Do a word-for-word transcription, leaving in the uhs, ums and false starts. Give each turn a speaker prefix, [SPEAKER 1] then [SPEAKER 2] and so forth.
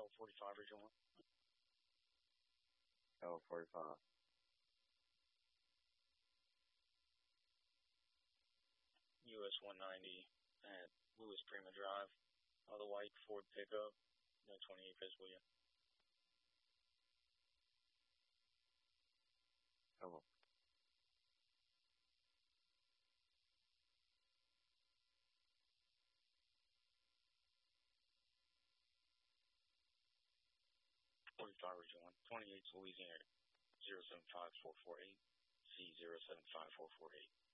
[SPEAKER 1] L forty-five, Region one.
[SPEAKER 2] L forty-five.
[SPEAKER 1] U S one ninety at Lewis Prima Drive. Uh, the white Ford pickup. No twenty-eight visible yet.
[SPEAKER 2] Hello.
[SPEAKER 1] forty-five, Region one. twenty-eight, Louisiana. zero seven five four four eight. C zero seven five four four eight.